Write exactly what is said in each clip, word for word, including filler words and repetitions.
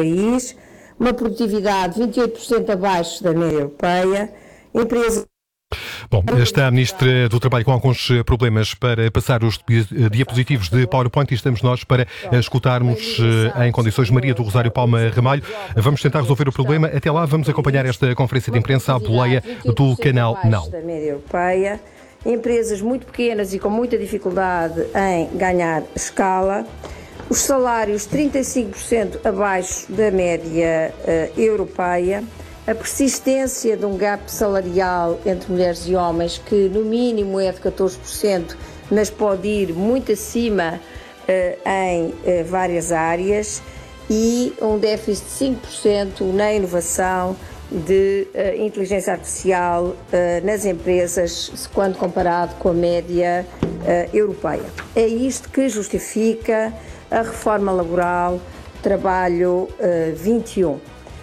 país, uma produtividade vinte e oito por cento abaixo da média europeia, empresas... Bom, está a Ministra do Trabalho com alguns problemas para passar os diapositivos de PowerPoint e estamos nós para escutarmos em condições Maria do Rosário Palma Ramalho. Vamos tentar resolver o problema. Até lá vamos acompanhar esta conferência de imprensa à boleia do canal Now. Da média europeia, empresas muito pequenas e com muita dificuldade em ganhar escala, os salários trinta e cinco por cento abaixo da média uh, europeia, a persistência de um gap salarial entre mulheres e homens que no mínimo é de catorze por cento, mas pode ir muito acima uh, em uh, várias áreas, e um déficit de cinco por cento na inovação de uh, inteligência artificial uh, nas empresas quando comparado com a média uh, europeia. É isto que justifica a reforma laboral Trabalho uh, vinte e um.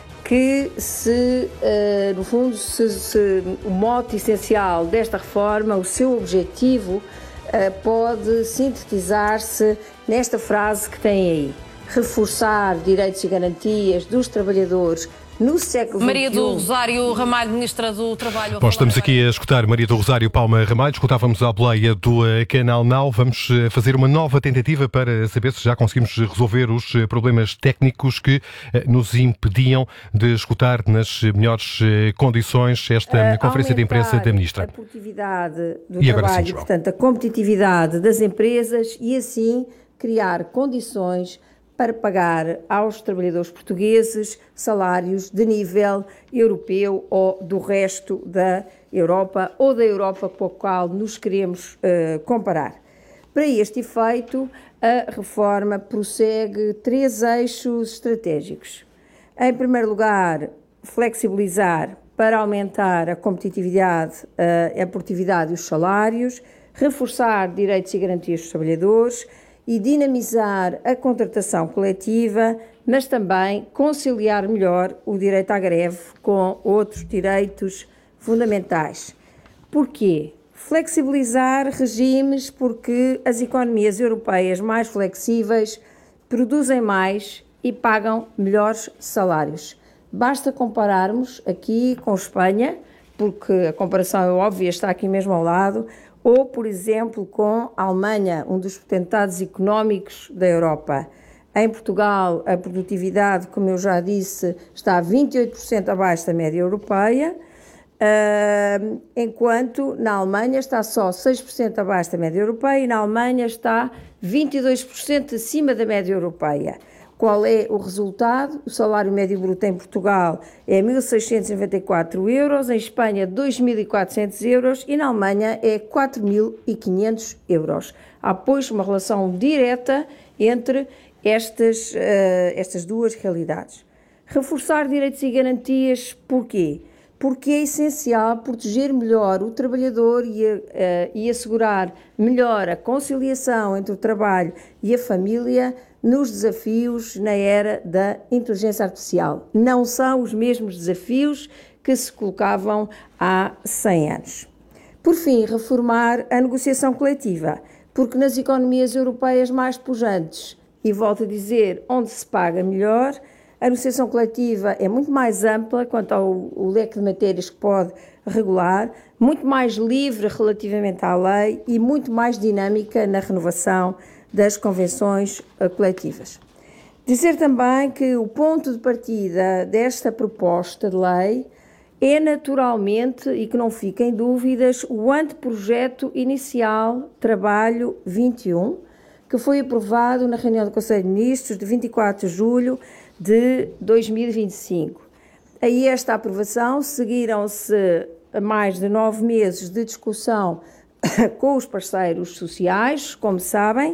Que se, uh, no fundo, se, se, o mote essencial desta reforma, o seu objetivo, uh, pode sintetizar-se nesta frase que tem aí: reforçar direitos e garantias dos trabalhadores no século vinte e um. Maria do Rosário Ramalho, Ministra do Trabalho. Bom, estamos aqui a escutar Maria do Rosário Palma Ramalho. Escutávamos a boleia do canal Now. Vamos fazer uma nova tentativa para saber se já conseguimos resolver os problemas técnicos que nos impediam de escutar nas melhores condições esta uh, conferência de imprensa da Ministra. A produtividade do e trabalho, sim, portanto, a competitividade das empresas e assim criar condições para pagar aos trabalhadores portugueses salários de nível europeu ou do resto da Europa ou da Europa com a qual nos queremos uh, comparar. Para este efeito, a reforma prossegue três eixos estratégicos. Em primeiro lugar, flexibilizar para aumentar a competitividade, uh, a produtividade e os salários, reforçar direitos e garantias dos trabalhadores e dinamizar a contratação coletiva, mas também conciliar melhor o direito à greve com outros direitos fundamentais. Porquê? Flexibilizar regimes porque as economias europeias mais flexíveis produzem mais e pagam melhores salários. Basta compararmos aqui com Espanha, porque a comparação é óbvia, está aqui mesmo ao lado, ou, por exemplo, com a Alemanha, um dos potentados económicos da Europa. Em Portugal, a produtividade, como eu já disse, está vinte e oito por cento abaixo da média europeia, uh, enquanto na Alemanha está só seis por cento abaixo da média europeia e na Alemanha está vinte e dois por cento acima da média europeia. Qual é o resultado? O salário médio bruto em Portugal é mil seiscentos e noventa e quatro euros, em Espanha dois mil e quatrocentos euros e na Alemanha é quatro mil e quinhentos euros. Há, pois, uma relação direta entre estas, uh, estas duas realidades. Reforçar direitos e garantias, porquê? Porque é essencial proteger melhor o trabalhador e, uh, e assegurar melhor a conciliação entre o trabalho e a família nos desafios na era da inteligência artificial. Não são os mesmos desafios que se colocavam há cem anos. Por fim, reformar a negociação coletiva, porque nas economias europeias mais pujantes, e volto a dizer, onde se paga melhor, a negociação coletiva é muito mais ampla quanto ao, ao leque de matérias que pode regular, muito mais livre relativamente à lei e muito mais dinâmica na renovação das convenções coletivas. Dizer também que o ponto de partida desta proposta de lei é naturalmente, e que não fiquem dúvidas, o anteprojeto inicial Trabalho vinte e um, que foi aprovado na reunião do Conselho de Ministros de vinte e quatro de julho de dois mil e vinte e cinco. A esta aprovação seguiram-se mais de nove meses de discussão com os parceiros sociais, como sabem,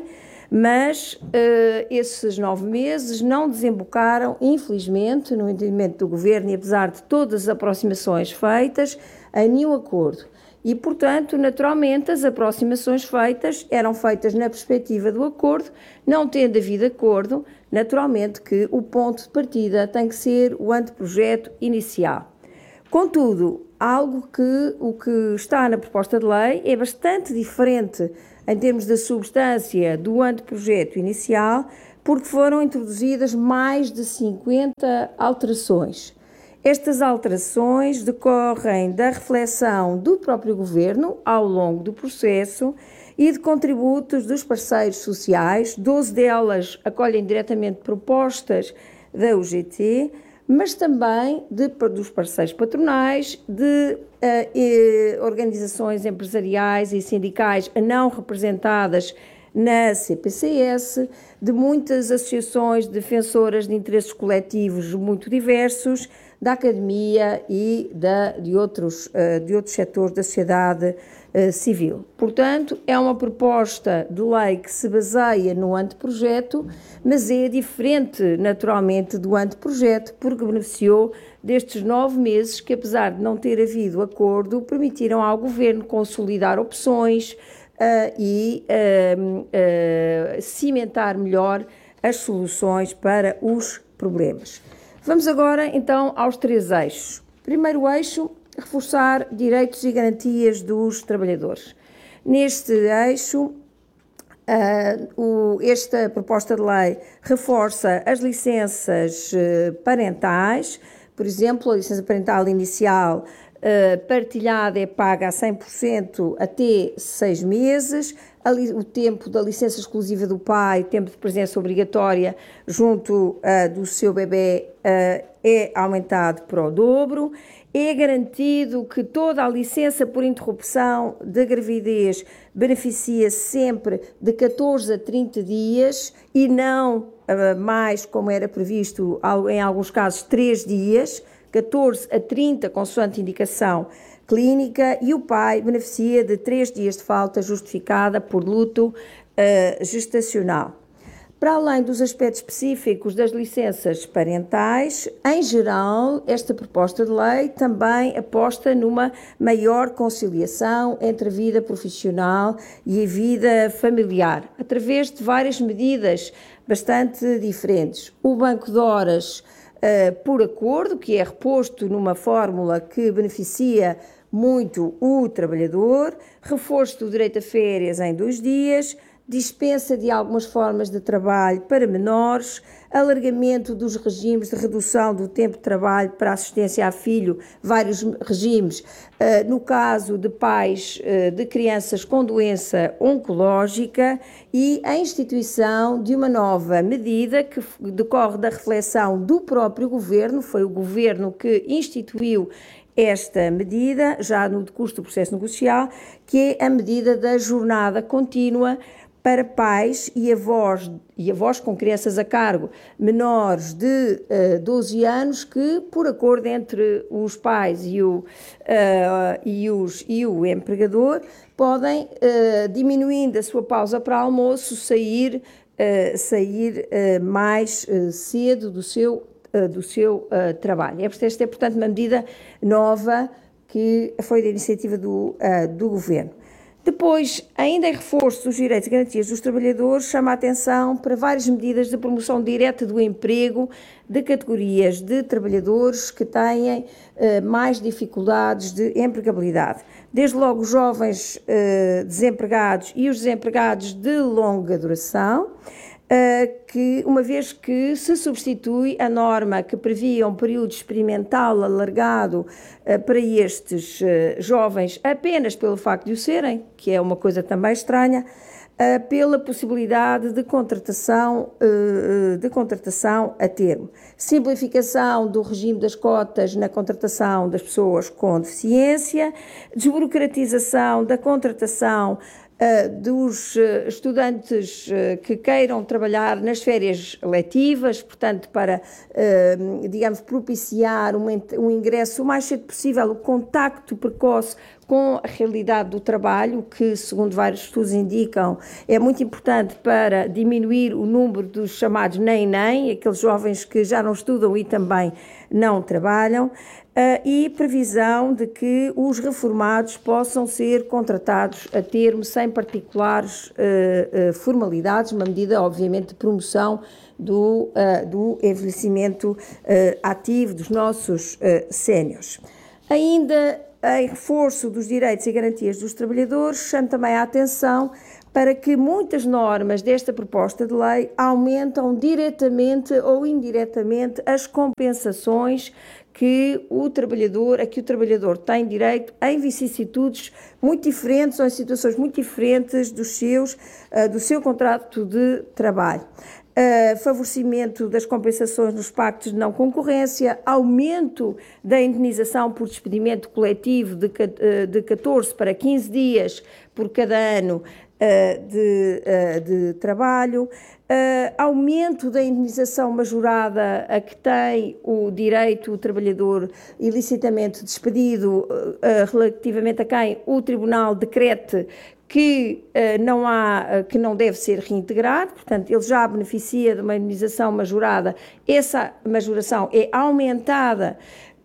mas uh, esses nove meses não desembocaram, infelizmente, no entendimento do Governo e apesar de todas as aproximações feitas, em nenhum acordo. E, portanto, naturalmente, as aproximações feitas eram feitas na perspectiva do acordo, não tendo havido acordo, naturalmente que o ponto de partida tem que ser o anteprojeto inicial. Contudo, algo que o que está na proposta de lei é bastante diferente em termos da substância do anteprojeto inicial, porque foram introduzidas mais de cinquenta alterações. Estas alterações decorrem da reflexão do próprio Governo ao longo do processo e de contributos dos parceiros sociais. doze delas acolhem diretamente propostas da U G T, mas também de, dos parceiros patronais, de uh, eh, organizações empresariais e sindicais não representadas na C P C S, de muitas associações defensoras de interesses coletivos muito diversos, da academia e da, de, outros, uh, de outros setores da sociedade uh, civil. Portanto, é uma proposta de lei que se baseia no anteprojeto, mas é diferente naturalmente do anteprojeto, porque beneficiou destes nove meses que, apesar de não ter havido acordo, permitiram ao Governo consolidar opções uh, e uh, uh, cimentar melhor as soluções para os problemas. Vamos agora, então, aos três eixos. Primeiro eixo, reforçar direitos e garantias dos trabalhadores. Neste eixo, uh, o, esta proposta de lei reforça as licenças uh, parentais. Por exemplo, a licença parental inicial uh, partilhada é paga a cem por cento até seis meses. O tempo da licença exclusiva do pai, tempo de presença obrigatória junto uh, do seu bebê, uh, é aumentado para o dobro. É garantido que toda a licença por interrupção da gravidez beneficia sempre de catorze a trinta dias e não uh, mais, como era previsto em alguns casos, três dias, catorze a trinta, consoante indicação clínica, e o pai beneficia de três dias de falta justificada por luto uh, gestacional. Para além dos aspectos específicos das licenças parentais, em geral, esta proposta de lei também aposta numa maior conciliação entre a vida profissional e a vida familiar, através de várias medidas bastante diferentes. O banco de horas Uh, por acordo, que é reposto numa fórmula que beneficia muito o trabalhador, reforço do direito a férias em dois dias, dispensa de algumas formas de trabalho para menores, alargamento dos regimes de redução do tempo de trabalho para assistência a filho, vários regimes, uh, no caso de pais uh, de crianças com doença oncológica, e a instituição de uma nova medida que decorre da reflexão do próprio Governo. Foi o Governo que instituiu esta medida, já no decurso do processo negocial, que é a medida da jornada contínua para pais e avós, e avós com crianças a cargo menores de uh, doze anos, que, por acordo entre os pais e o, uh, e os, e o empregador, podem, uh, diminuindo a sua pausa para almoço, sair, uh, sair uh, mais uh, cedo do seu, uh, do seu uh, trabalho. Esta é, portanto, uma medida nova que foi da iniciativa do, uh, do Governo. Depois, ainda em reforço dos direitos e garantias dos trabalhadores, chama a atenção para várias medidas de promoção direta do emprego de categorias de trabalhadores que têm eh, mais dificuldades de empregabilidade. Desde logo os jovens eh, desempregados e os desempregados de longa duração, Uh, que, uma vez que se substitui a norma que previa um período experimental alargado uh, para estes uh, jovens apenas pelo facto de o serem, que é uma coisa também estranha, uh, pela possibilidade de contratação, uh, de contratação a termo. Simplificação do regime das cotas na contratação das pessoas com deficiência, desburocratização da contratação Uh, dos uh, estudantes uh, que queiram trabalhar nas férias letivas, portanto, para, uh, digamos, propiciar um, um ingresso o mais cedo possível, o contacto precoce com a realidade do trabalho, que, segundo vários estudos indicam, é muito importante para diminuir o número dos chamados nem-nem, aqueles jovens que já não estudam e também não trabalham, Uh, e previsão de que os reformados possam ser contratados a termo sem particulares uh, uh, formalidades, uma medida, obviamente, de promoção do, uh, do envelhecimento uh, ativo dos nossos uh, séniores. Ainda em reforço dos direitos e garantias dos trabalhadores, chamo também a atenção para que muitas normas desta proposta de lei aumentam diretamente ou indiretamente as compensações que o trabalhador, a que o trabalhador tem direito em vicissitudes muito diferentes ou em situações muito diferentes dos seus, uh, do seu contrato de trabalho. Uh, favorecimento das compensações nos pactos de não concorrência, aumento da indenização por despedimento coletivo de, uh, de catorze para quinze dias por cada ano uh, de, uh, de trabalho, Uh, aumento da indenização majorada a que tem o direito o trabalhador ilicitamente despedido, uh, uh, relativamente a quem o Tribunal decrete que uh, não há, uh, que não deve ser reintegrado, portanto, ele já beneficia de uma indenização majorada, essa majoração é aumentada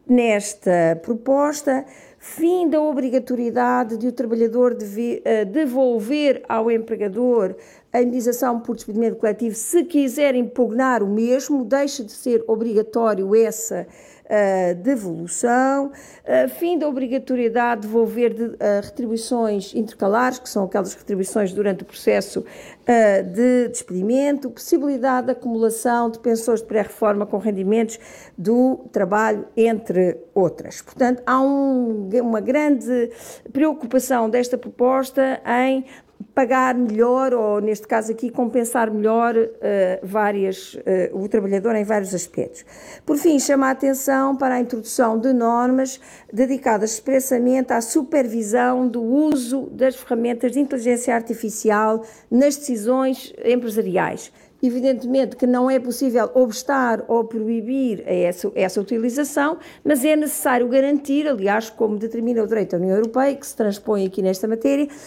nesta proposta. Fim da obrigatoriedade de o trabalhador deve, uh, devolver ao empregador a indenização por despedimento coletivo se quiser impugnar o mesmo, deixa de ser obrigatório essa uh, devolução. Uh, fim da obrigatoriedade de devolver de, uh, retribuições intercalares, que são aquelas retribuições durante o processo uh, de despedimento. Possibilidade de acumulação de pensões de pré-reforma com rendimentos do trabalho, entre outras. Portanto, há um, uma grande preocupação desta proposta em pagar melhor, ou neste caso aqui, compensar melhor uh, várias, uh, o trabalhador em vários aspectos. Por fim, chama a atenção para a introdução de normas dedicadas expressamente à supervisão do uso das ferramentas de inteligência artificial nas decisões empresariais. Evidentemente que não é possível obstar ou proibir essa, essa utilização, mas é necessário garantir, aliás, como determina o direito da União Europeia, que se transpõe aqui nesta matéria, uh,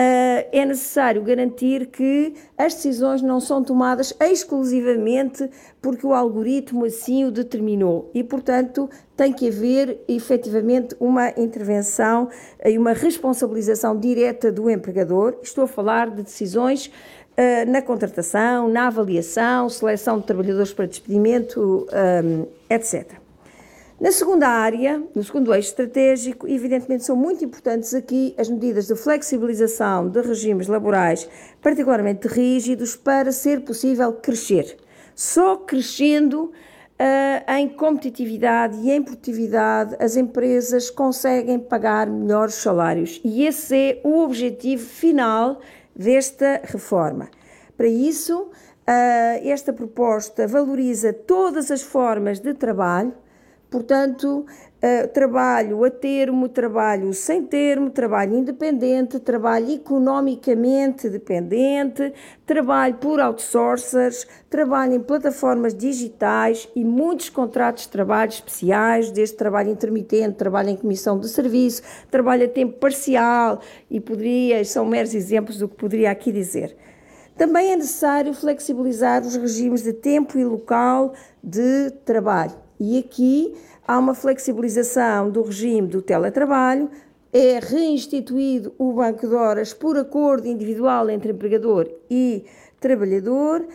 é necessário garantir que as decisões não são tomadas exclusivamente porque o algoritmo assim o determinou e, portanto, tem que haver efetivamente uma intervenção e uma responsabilização direta do empregador. Estou a falar de decisões Uh, na contratação, na avaliação, seleção de trabalhadores para despedimento, um, etcétera. Na segunda área, no segundo eixo estratégico, evidentemente são muito importantes aqui as medidas de flexibilização de regimes laborais particularmente rígidos para ser possível crescer. Só crescendo uh, em competitividade e em produtividade as empresas conseguem pagar melhores salários e esse é o objetivo final desta reforma. Para isso, esta proposta valoriza todas as formas de trabalho, portanto, trabalho a termo, trabalho sem termo, trabalho independente, trabalho economicamente dependente, trabalho por outsourcers, trabalho em plataformas digitais e muitos contratos de trabalho especiais, desde trabalho intermitente, trabalho em comissão de serviço, trabalho a tempo parcial e poderia, são meros exemplos do que poderia aqui dizer. Também é necessário flexibilizar os regimes de tempo e local de trabalho. E aqui há uma flexibilização do regime do teletrabalho, é reinstituído o banco de horas por acordo individual entre empregador e trabalhador,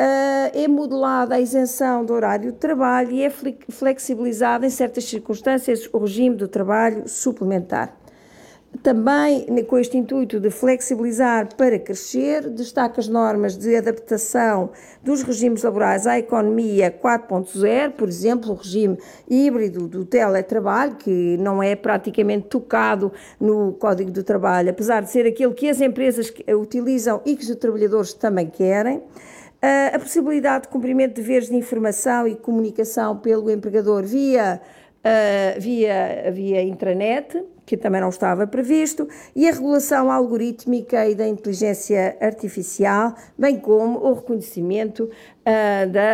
é modelada a isenção do horário de trabalho e é flexibilizado em certas circunstâncias o regime do trabalho suplementar. Também, com este intuito de flexibilizar para crescer, destaca as normas de adaptação dos regimes laborais à economia quatro ponto zero, por exemplo, o regime híbrido do teletrabalho, que não é praticamente tocado no Código do Trabalho, apesar de ser aquele que as empresas utilizam e que os trabalhadores também querem. A possibilidade de cumprimento de deveres de informação e comunicação pelo empregador via, uh, via, via intranet, que também não estava previsto, e a regulação algorítmica e da inteligência artificial, bem como o reconhecimento uh, da...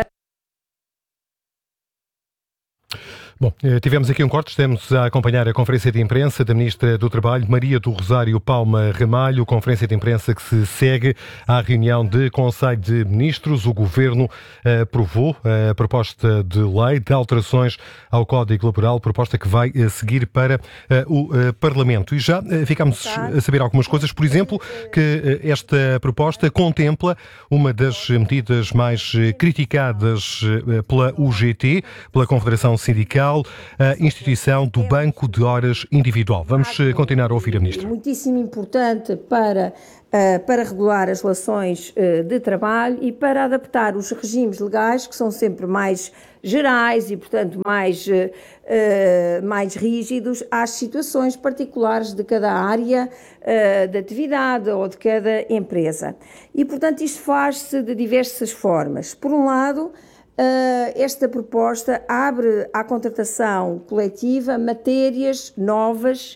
Bom, tivemos aqui um corte, estamos a acompanhar a conferência de imprensa da Ministra do Trabalho, Maria do Rosário Palma Ramalho, conferência de imprensa que se segue à reunião de Conselho de Ministros. O Governo aprovou a proposta de lei de alterações ao Código Laboral, proposta que vai seguir para o Parlamento. E já ficamos a saber algumas coisas, por exemplo, que esta proposta contempla uma das medidas mais criticadas pela U G T, pela Confederação Sindical, Social, a instituição do Banco de Horas Individual. Vamos continuar a ouvir a Ministra. Muitíssimo importante para, para regular as relações de trabalho e para adaptar os regimes legais, que são sempre mais gerais e, portanto, mais, mais rígidos, às situações particulares de cada área de atividade ou de cada empresa. E, portanto, isto faz-se de diversas formas. Por um lado, esta proposta abre à contratação coletiva matérias novas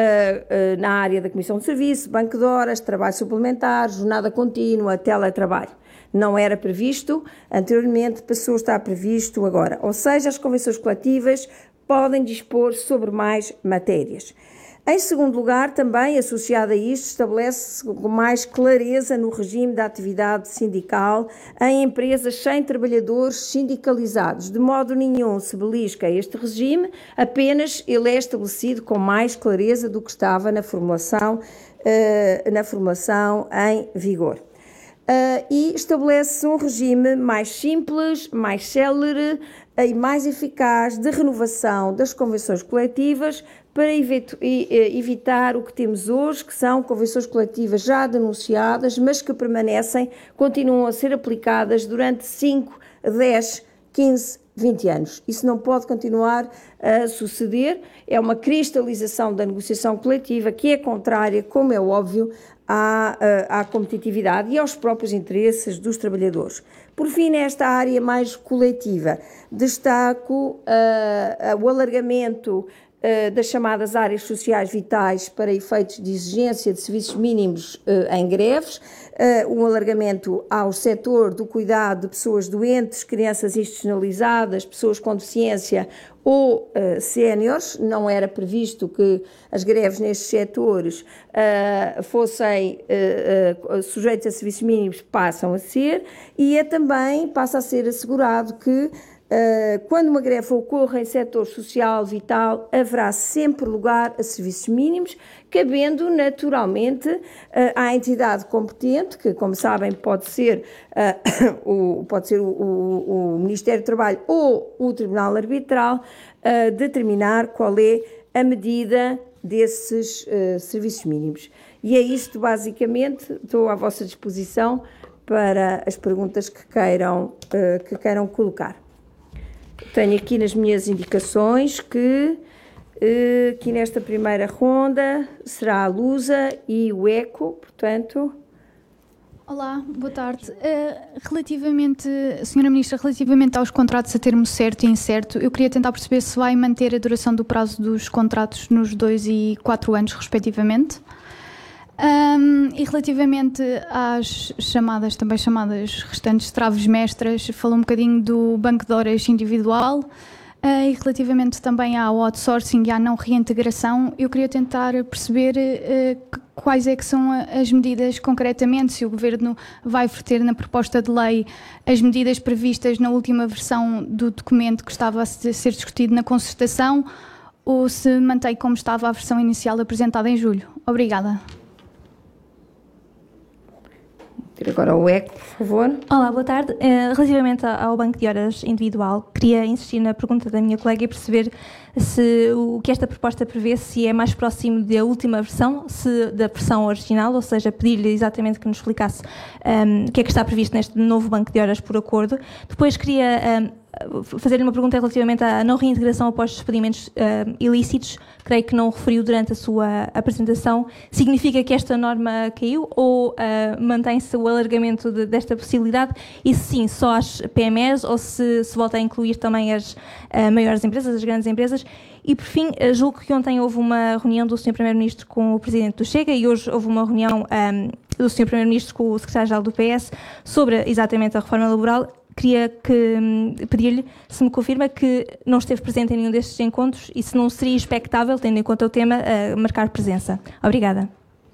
na área da Comissão de Serviço, banco de horas, trabalho suplementar, jornada contínua, teletrabalho. Não era previsto anteriormente, passou a estar previsto agora. Ou seja, as convenções coletivas podem dispor sobre mais matérias. Em segundo lugar, também associado a isto, estabelece-se com mais clareza no regime da atividade sindical em empresas sem trabalhadores sindicalizados. De modo nenhum se belisca este regime, apenas ele é estabelecido com mais clareza do que estava na formulação, uh, na formulação em vigor. Uh, e estabelece um regime mais simples, mais célere e mais eficaz de renovação das convenções coletivas para evitar o que temos hoje, que são convenções coletivas já denunciadas, mas que permanecem, continuam a ser aplicadas durante cinco, dez, quinze, vinte anos. Isso não pode continuar a suceder, é uma cristalização da negociação coletiva que é contrária, como é óbvio, à, à competitividade e aos próprios interesses dos trabalhadores. Por fim, nesta área mais coletiva, destaco uh, o alargamento uh, das chamadas áreas sociais vitais para efeitos de exigência de serviços mínimos uh, em greves, uh, um alargamento ao setor do cuidado de pessoas doentes, crianças institucionalizadas, pessoas com deficiência ou uh, séniores. Não era previsto que as greves nestes setores uh, fossem uh, uh, sujeitos a serviços mínimos, passam a ser, e é também, passa a ser assegurado que Uh, quando uma greve ocorra em setor social vital, haverá sempre lugar a serviços mínimos, cabendo naturalmente uh, à entidade competente, que, como sabem, pode ser, uh, o, pode ser o, o, o Ministério do Trabalho ou o Tribunal Arbitral, uh, determinar qual é a medida desses uh, serviços mínimos. E é isto, basicamente. Estou à vossa disposição para as perguntas que queiram, uh, que queiram colocar. Tenho aqui nas minhas indicações que aqui nesta primeira ronda será a Lusa e o ECO, portanto... Olá, boa tarde. Relativamente, senhora Ministra, relativamente aos contratos a termo certo e incerto, eu queria tentar perceber se vai manter a duração do prazo dos contratos nos dois e quatro anos, respectivamente. Um, e relativamente às chamadas, também chamadas restantes traves mestras, falou um bocadinho do banco de horas individual uh, e relativamente também ao outsourcing e à não reintegração, eu queria tentar perceber uh, quais é que são as medidas concretamente, se o Governo vai verter na proposta de lei as medidas previstas na última versão do documento que estava a ser discutido na concertação, ou se mantém como estava a versão inicial apresentada em julho. Obrigada. Agora o ECO, por favor. Olá, boa tarde. Uh, relativamente ao banco de horas individual, queria insistir na pergunta da minha colega e perceber se o que esta proposta prevê, se é mais próximo da última versão, se da versão original, ou seja, pedir-lhe exatamente que nos explicasse um, o que é que está previsto neste novo banco de horas por acordo. Depois queria um, fazer-lhe uma pergunta relativamente à não reintegração após despedimentos uh, ilícitos. Creio que não referiu durante a sua apresentação. Significa que esta norma caiu ou uh, mantém-se o alargamento de, desta possibilidade? E se sim, só as P M Es ou se, se volta a incluir também as uh, maiores empresas, as grandes empresas? E, por fim, julgo que ontem houve uma reunião do senhor Primeiro-Ministro com o Presidente do Chega e hoje houve uma reunião um, do senhor Primeiro-Ministro com o Secretário-Geral do P S sobre exatamente a reforma laboral. Queria que, um, pedir-lhe se me confirma que não esteve presente em nenhum destes encontros e se não seria expectável, tendo em conta o tema, uh, marcar presença. Obrigada.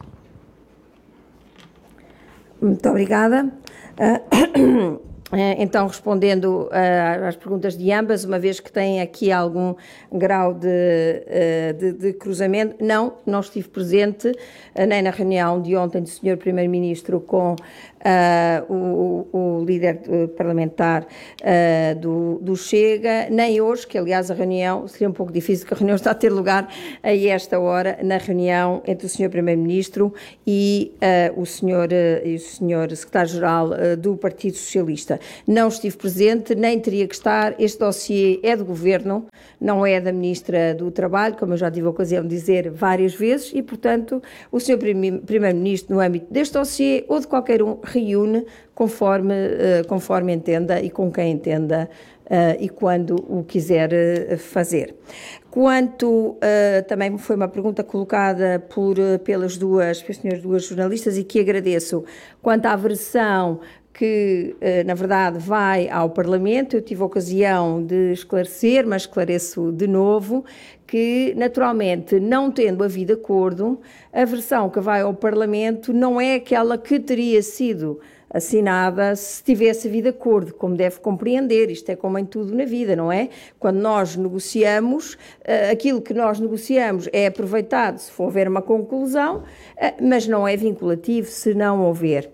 Muito obrigada. Uh, Então, respondendo uh, às perguntas de ambas, uma vez que tem aqui algum grau de, uh, de, de cruzamento, não, não estive presente uh, nem na reunião de ontem do senhor Primeiro-Ministro com uh, o, o líder parlamentar uh, do, do Chega, nem hoje, que aliás a reunião seria um pouco difícil, que a reunião está a ter lugar a esta hora, na reunião entre o senhor Primeiro-Ministro e uh, o senhor, uh, e o senhor Secretário-Geral uh, do Partido Socialista. Não estive presente, nem teria que estar. Este dossiê é do Governo, não é da Ministra do Trabalho, como eu já tive a ocasião de dizer várias vezes, e, portanto, o senhor Primeiro-Ministro, no âmbito deste dossiê ou de qualquer um, reúne conforme, uh, conforme entenda e com quem entenda uh, e quando o quiser uh, fazer. Quanto, uh, também foi uma pergunta colocada por, uh, pelas duas, pelas senhoras duas jornalistas e que agradeço, quanto à versão que, na verdade, vai ao Parlamento. Eu tive a ocasião de esclarecer, mas esclareço de novo, que, naturalmente, não tendo havido acordo, a versão que vai ao Parlamento não é aquela que teria sido assinada se tivesse havido acordo, como deve compreender. Isto é como em tudo na vida, não é? Quando nós negociamos, aquilo que nós negociamos é aproveitado se for houver uma conclusão, mas não é vinculativo se não houver.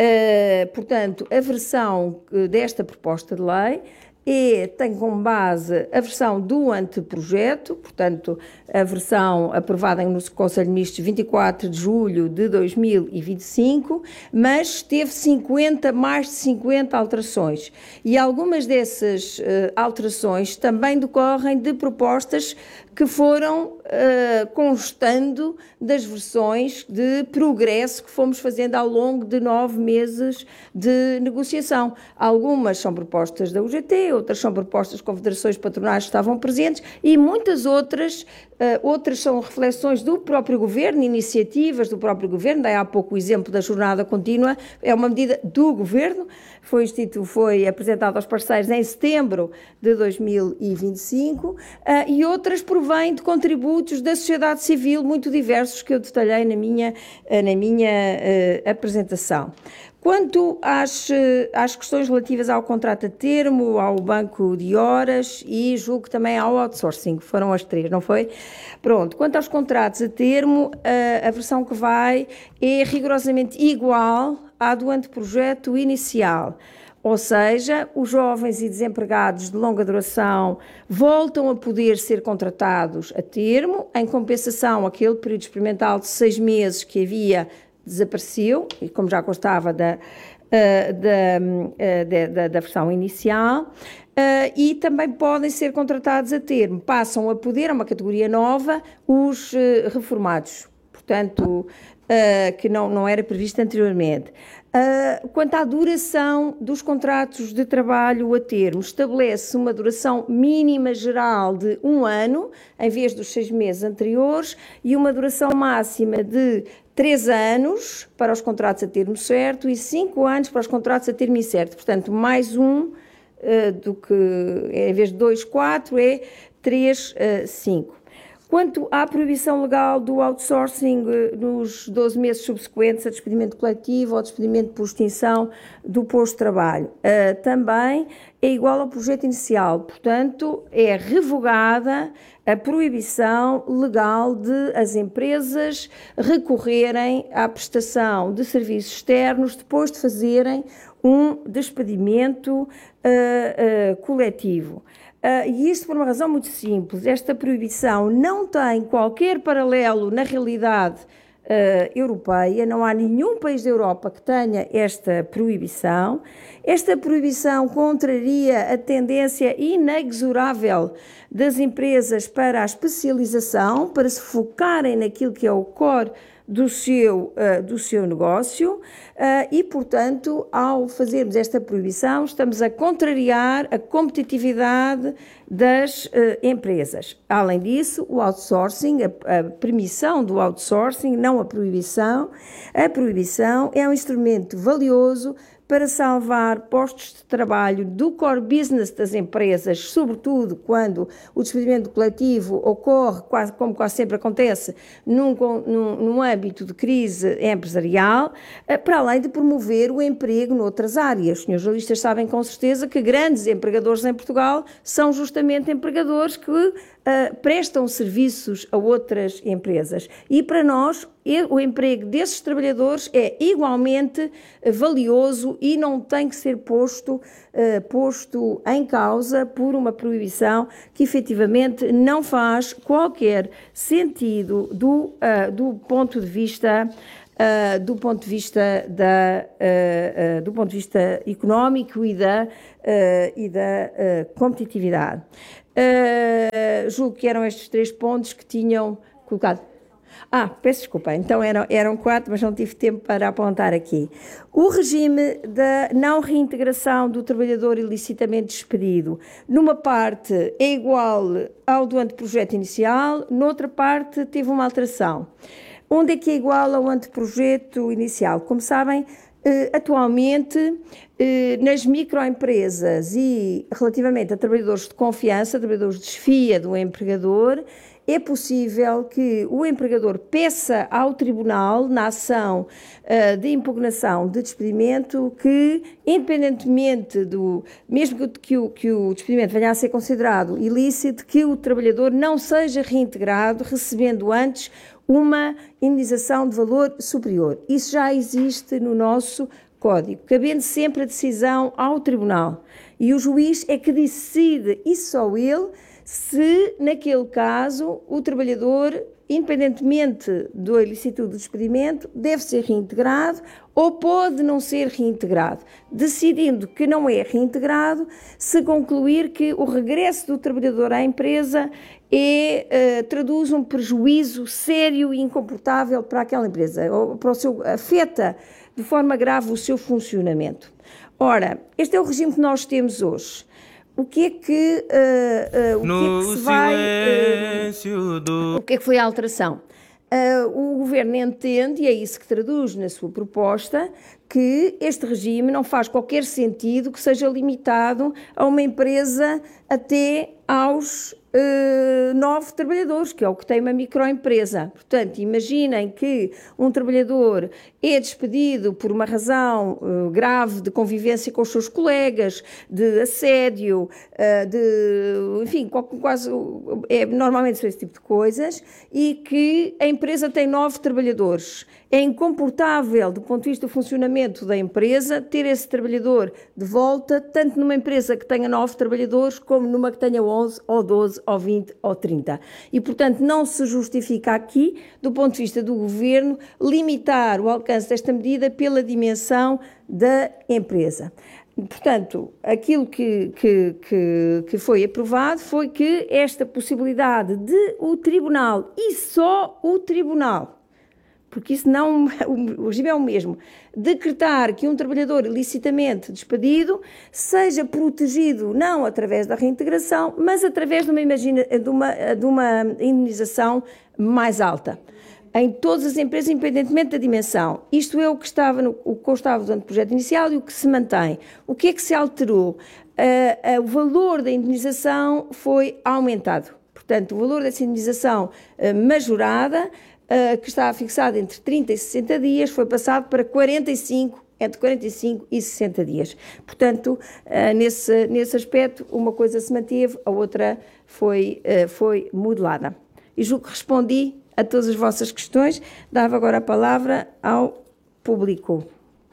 Portanto, a versão desta proposta de lei E tem como base a versão do anteprojeto, portanto, a versão aprovada no Conselho de Ministros vinte e quatro de julho de dois mil e vinte e cinco, mas teve cinquenta, mais de cinquenta alterações. E algumas dessas uh, alterações também decorrem de propostas que foram uh, constando das versões de progresso que fomos fazendo ao longo de nove meses de negociação. Algumas são propostas da U G T, outras são propostas de confederações patronais que estavam presentes e muitas outras, uh, outras são reflexões do próprio Governo, iniciativas do próprio Governo. Daí há pouco o exemplo da jornada contínua, é uma medida do Governo, foi, instituto, foi apresentado aos parceiros em setembro de dois mil e vinte e cinco, uh, e outras provêm de contributos da sociedade civil muito diversos que eu detalhei na minha, uh, na minha uh, apresentação. Quanto às, às questões relativas ao contrato a termo, ao banco de horas e julgo que também ao outsourcing, foram as três, não foi? Pronto, quanto aos contratos a termo, a, a versão que vai é rigorosamente igual à do anteprojeto inicial. Ou seja, os jovens e desempregados de longa duração voltam a poder ser contratados a termo, em compensação aquele período experimental de seis meses que havia desapareceu, e como já constava da, uh, da, uh, da, da versão inicial, uh, e também podem ser contratados a termo. Passam a poder, é uma categoria nova, os uh, reformados, portanto, uh, que não, não era previsto anteriormente. Uh, quanto à duração dos contratos de trabalho a termo, estabelece uma duração mínima geral de um ano, em vez dos seis meses anteriores, e uma duração máxima de três anos para os contratos a termo certo e cinco anos para os contratos a termo incerto. Portanto, mais um uh, do que, em vez de dois, quatro, é três, uh, cinco. Quanto à proibição legal do outsourcing nos doze meses subsequentes a despedimento coletivo ou despedimento por extinção do posto de trabalho, também é igual ao projeto inicial, portanto, é revogada a proibição legal de as empresas recorrerem à prestação de serviços externos depois de fazerem um despedimento uh, uh, coletivo. Uh, e isto por uma razão muito simples. Esta proibição não tem qualquer paralelo na realidade uh, europeia, não há nenhum país da Europa que tenha esta proibição. Esta proibição contraria a tendência inexorável das empresas para a especialização, para se focarem naquilo que é o core do seu, uh, do seu negócio uh, e, portanto, ao fazermos esta proibição, estamos a contrariar a competitividade das uh, empresas. Além disso, o outsourcing, a, a permissão do outsourcing, não a proibição, a proibição é um instrumento valioso para salvar postos de trabalho do core business das empresas, sobretudo quando o despedimento coletivo ocorre, quase, como quase sempre acontece, num, num, num âmbito de crise empresarial, para além de promover o emprego noutras áreas. Os senhores jornalistas sabem com certeza que grandes empregadores em Portugal são justamente empregadores que uh, prestam serviços a outras empresas. E para nós, o emprego desses trabalhadores é igualmente valioso e não tem que ser posto, uh, posto em causa por uma proibição que efetivamente não faz qualquer sentido do, uh, do ponto de vista Uh, do ponto de vista da uh, uh, do ponto de vista económico e da uh, e da uh, competitividade. Uh, julgo que eram estes três pontos que tinham colocado. Ah, peço desculpa, então eram, eram quatro, mas não tive tempo para apontar aqui. O regime da não reintegração do trabalhador ilicitamente despedido, numa parte é igual ao do anteprojeto inicial, noutra parte teve uma alteração. Onde é que é igual ao anteprojeto inicial? Como sabem, atualmente, nas microempresas e relativamente a trabalhadores de confiança, trabalhadores de chefia do empregador, é possível que o empregador peça ao tribunal, na ação uh, de impugnação de despedimento, que, independentemente do, mesmo que o, que o despedimento venha a ser considerado ilícito, que o trabalhador não seja reintegrado, recebendo antes uma indenização de valor superior. Isso já existe no nosso Código, cabendo sempre a decisão ao tribunal. E o juiz é que decide, e só ele, se, naquele caso, o trabalhador, independentemente da ilicitude do despedimento, deve ser reintegrado ou pode não ser reintegrado, decidindo que não é reintegrado se concluir que o regresso do trabalhador à empresa é, uh, traduz um prejuízo sério e incomportável para aquela empresa, ou para o seu, afeta de forma grave o seu funcionamento. Ora, este é o regime que nós temos hoje. O que é que, uh, uh, o que, é que se vai, uh, do... o que é que foi a alteração? Uh, o Governo entende, e é isso que traduz na sua proposta, que este regime não faz qualquer sentido que seja limitado a uma empresa até aos uh, nove trabalhadores, que é o que tem uma microempresa. Portanto, imaginem que um trabalhador é despedido por uma razão uh, grave de convivência com os seus colegas, de assédio, uh, de, enfim, quase, é, normalmente são esse tipo de coisas, e que a empresa tem nove trabalhadores. É incomportável, do ponto de vista do funcionamento da empresa, ter esse trabalhador de volta, tanto numa empresa que tenha nove trabalhadores, como numa que tenha onze, ou doze, ou vinte, ou trinta. E, portanto, não se justifica aqui, do ponto de vista do Governo, limitar o alcance desta medida pela dimensão da empresa. Portanto, aquilo que, que, que, que foi aprovado foi que esta possibilidade de o Tribunal, e só o Tribunal, porque isso não, o regime é o mesmo, decretar que um trabalhador ilicitamente despedido seja protegido não através da reintegração, mas através de uma, imagina, de uma, de uma indenização mais alta, em todas as empresas, independentemente da dimensão. Isto é o que estava no o que constava do projeto inicial e o que se mantém. O que é que se alterou? Uh, uh, o valor da indenização foi aumentado. Portanto, o valor dessa indenização uh, majorada, Uh, que estava fixado entre trinta e sessenta dias, foi passado para quarenta e cinco, entre quarenta e cinco e sessenta dias. Portanto, uh, nesse, nesse aspecto, uma coisa se manteve, a outra foi, uh, foi modelada. E julgo que respondi a todas as vossas questões. Dava agora a palavra ao público.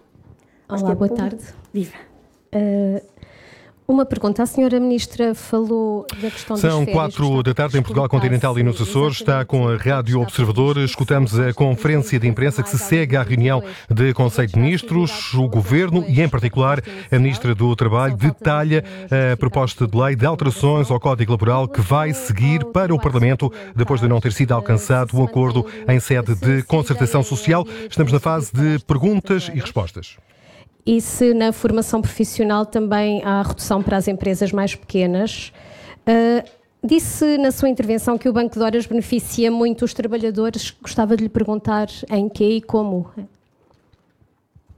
Olá, boa tarde. Viva. Uh, Uma pergunta. A senhora Ministra falou da questão das férias. São quatro da tarde em Portugal Continental e nos Açores. Está com a Rádio Observador. Escutamos a conferência de imprensa que se segue à reunião de Conselho de Ministros. O Governo e, em particular, a Ministra do Trabalho detalha a proposta de lei de alterações ao Código Laboral que vai seguir para o Parlamento depois de não ter sido alcançado um acordo em sede de concertação social. Estamos na fase de perguntas e respostas. E se na formação profissional também há redução para as empresas mais pequenas? Uh, disse na sua intervenção que o Banco de Horas beneficia muito os trabalhadores. Gostava de lhe perguntar em que e como.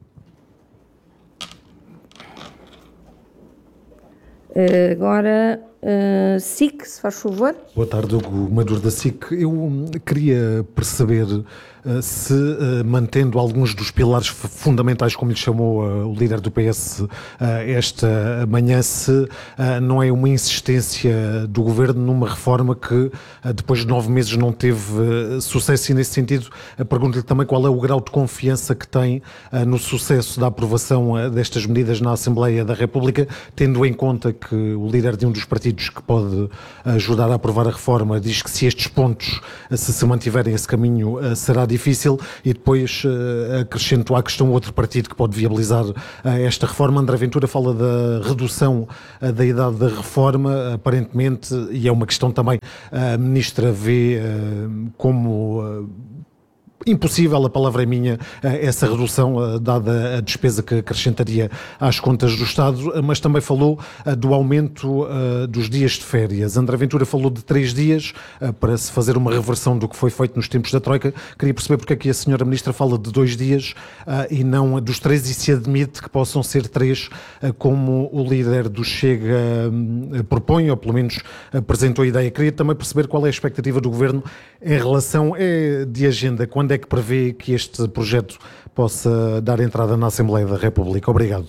Uh, agora, uh, S I C, se faz favor. Boa tarde, Hugo Maduro da S I C. Eu queria perceber uh, se, uh, mantendo alguns dos pilares fundamentais, como lhe chamou uh, o líder do P S uh, esta manhã, se uh, não é uma insistência do Governo numa reforma que uh, depois de nove meses não teve uh, sucesso, e nesse sentido uh, pergunto-lhe também qual é o grau de confiança que tem uh, no sucesso da aprovação uh, destas medidas na Assembleia da República, tendo em conta que o líder de um dos partidos que pode ajudar a aprovar a reforma diz que se estes pontos, se se mantiverem esse caminho, será difícil, e depois acrescento à questão outro partido que pode viabilizar esta reforma. André Ventura fala da redução da idade da reforma, aparentemente, e é uma questão também a Ministra vê como impossível, a palavra é minha, essa redução, dada a despesa que acrescentaria às contas do Estado, mas também falou do aumento dos dias de férias. André Ventura falou de três dias para se fazer uma reversão do que foi feito nos tempos da Troika. Queria perceber porque é que a senhora Ministra fala de dois dias e não dos três, e se admite que possam ser três, como o líder do Chega propõe, ou pelo menos apresentou a ideia. Queria também perceber qual é a expectativa do Governo em relação é, de agenda, quando é que prevê que este projeto possa dar entrada na Assembleia da República? Obrigado.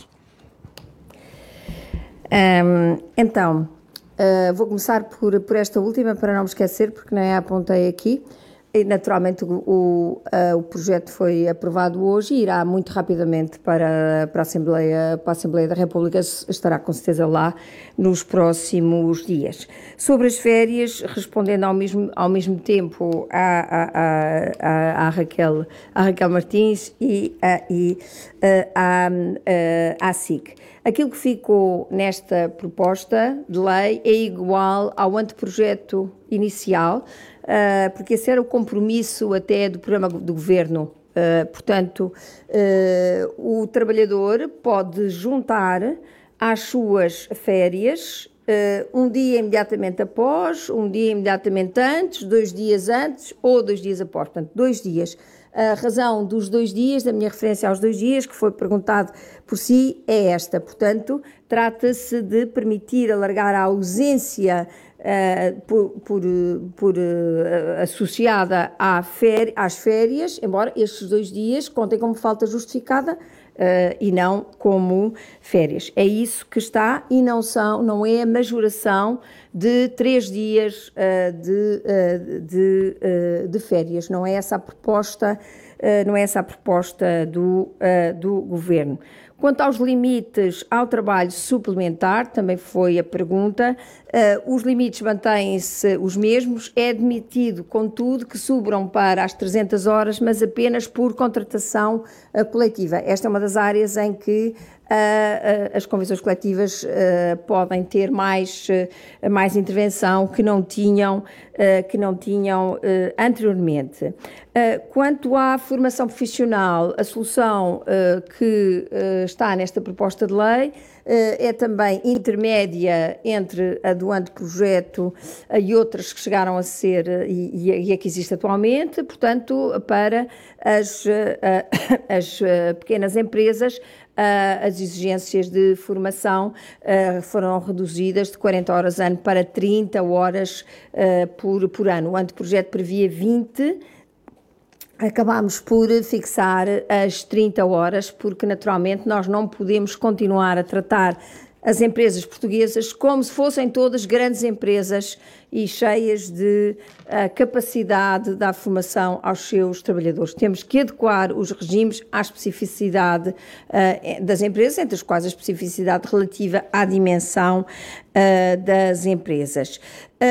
Um, então, uh, vou começar por, por esta última, para não me esquecer, porque nem a apontei aqui. E, naturalmente, o, o, uh, o projeto foi aprovado hoje e irá muito rapidamente para, para, a Assembleia, para a Assembleia da República, estará com certeza lá nos próximos dias. Sobre as férias, respondendo ao mesmo, ao mesmo tempo à, à, à, à, Raquel, à Raquel Martins e, à, e à, à, à S I C. Aquilo que ficou nesta proposta de lei é igual ao anteprojeto inicial, Uh, porque esse era o compromisso até do programa do Governo. Uh, portanto, uh, o trabalhador pode juntar às suas férias uh, um dia imediatamente após, um dia imediatamente antes, dois dias antes ou dois dias após. Portanto, dois dias. A razão dos dois dias, da minha referência aos dois dias, que foi perguntado por si, é esta. Portanto, trata-se de permitir alargar a ausência Uh, por, por, por uh, associada à féri- às férias, embora estes dois dias contem como falta justificada uh, e não como férias. É isso que está, e não, são, não é a majoração de três dias uh, de, uh, de, uh, de férias. Não é essa a proposta, uh, não é essa a proposta do, uh, do Governo. Quanto aos limites ao trabalho suplementar, também foi a pergunta, uh, os limites mantêm-se os mesmos, é admitido, contudo, que subam para as trezentas horas, mas apenas por contratação uh, coletiva. Esta é uma das áreas em que uh, uh, as convenções coletivas uh, podem ter mais, uh, mais intervenção que não tinham, uh, que não tinham uh, anteriormente. Uh, quanto à formação profissional, a solução uh, que uh, está nesta proposta de lei uh, é também intermédia entre a do anteprojeto uh, e outras que chegaram a ser uh, e, e a que existe atualmente, portanto, para as, uh, uh, as uh, pequenas empresas, uh, as exigências de formação uh, foram reduzidas de quarenta horas ano para trinta horas uh, por, por ano. O anteprojeto previa vinte. Acabámos por fixar as trinta horas, porque naturalmente nós não podemos continuar a tratar as empresas portuguesas como se fossem todas grandes empresas e cheias de uh, capacidade de dar formação aos seus trabalhadores. Temos que adequar os regimes à especificidade uh, das empresas, entre as quais a especificidade relativa à dimensão uh, das empresas.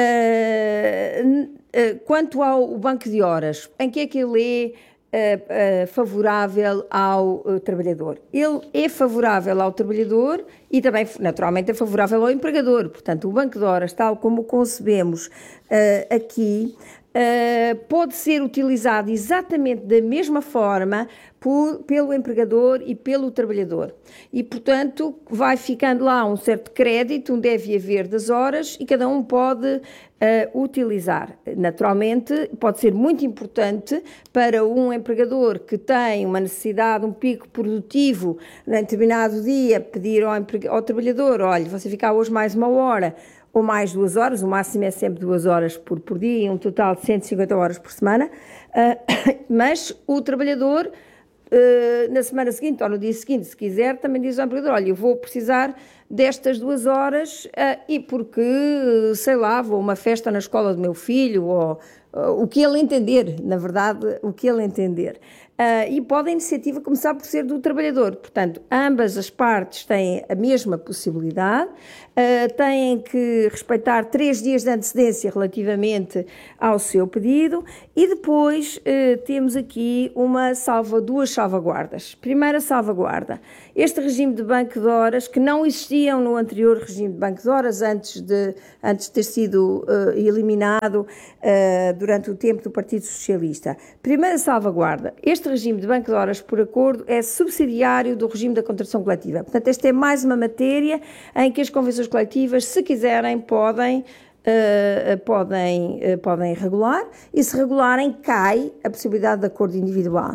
Uh, Quanto ao banco de horas, em que é que ele é uh, uh, favorável ao uh, trabalhador? Ele é favorável ao trabalhador e também, naturalmente, é favorável ao empregador. Portanto, o banco de horas, tal como o concebemos uh, aqui, uh, pode ser utilizado exatamente da mesma forma por, pelo empregador e pelo trabalhador. E, portanto, vai ficando lá um certo crédito, um deve haver das horas, e cada um pode Uh, utilizar. Naturalmente, pode ser muito importante para um empregador que tem uma necessidade, um pico produtivo em determinado dia, pedir ao, ao trabalhador, olha, você ficar hoje mais uma hora, ou mais duas horas, o máximo é sempre duas horas por, por dia, um total de cento e cinquenta horas por semana, uh, mas o trabalhador, uh, na semana seguinte ou no dia seguinte, se quiser, também diz ao empregador, olha, eu vou precisar destas duas horas uh, e porque, uh, sei lá, vou a uma festa na escola do meu filho, ou uh, o que ele entender, na verdade, o que ele entender. Uh, e pode a iniciativa começar por ser do trabalhador. Portanto, ambas as partes têm a mesma possibilidade, uh, têm que respeitar três dias de antecedência relativamente ao seu pedido e depois uh, temos aqui uma salva, duas salvaguardas. Primeira salvaguarda, este regime de banco de horas, que não existiam no anterior regime de banco de horas, antes de, antes de ter sido uh, eliminado uh, durante o tempo do Partido Socialista. Primeira salvaguarda, este regime de banco de horas por acordo é subsidiário do regime da contratação coletiva. Portanto, esta é mais uma matéria em que as convenções coletivas, se quiserem, podem, uh, podem, uh, podem regular, e se regularem, cai a possibilidade de acordo individual.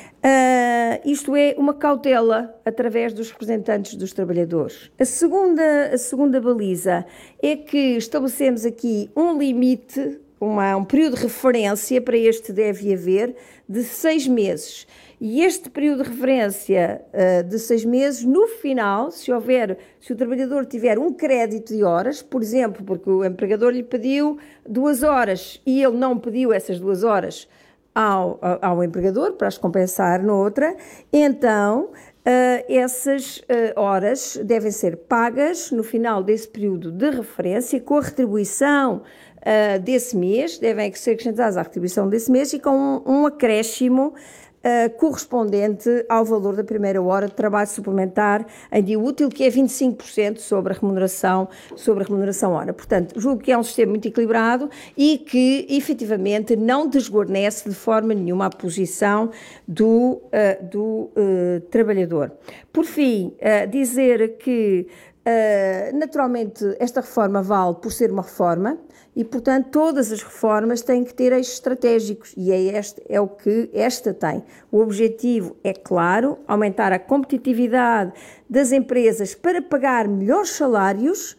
Uh, isto é uma cautela através dos representantes dos trabalhadores. A segunda, a segunda baliza é que estabelecemos aqui um limite, uma, um período de referência, para este deve haver, de seis meses. E este período de referência uh, de seis meses, no final, se houver, se o trabalhador tiver um crédito de horas, por exemplo, porque o empregador lhe pediu duas horas e ele não pediu essas duas horas ao, ao, ao empregador para as compensar noutra, então uh, essas uh, horas devem ser pagas no final desse período de referência, com a retribuição Uh, desse mês, devem ser acrescentadas à retribuição desse mês e com um, um acréscimo uh, correspondente ao valor da primeira hora de trabalho suplementar em dia útil, que é vinte e cinco por cento sobre a remuneração, sobre a remuneração hora. Portanto, julgo que é um sistema muito equilibrado e que, efetivamente, não desguarnece de forma nenhuma a posição do, uh, do uh, trabalhador. Por fim, uh, dizer que, uh, naturalmente, esta reforma vale por ser uma reforma, e, portanto, todas as reformas têm que ter eixos estratégicos e é, este, é o que esta tem. O objetivo é, claro, aumentar a competitividade das empresas para pagar melhores salários,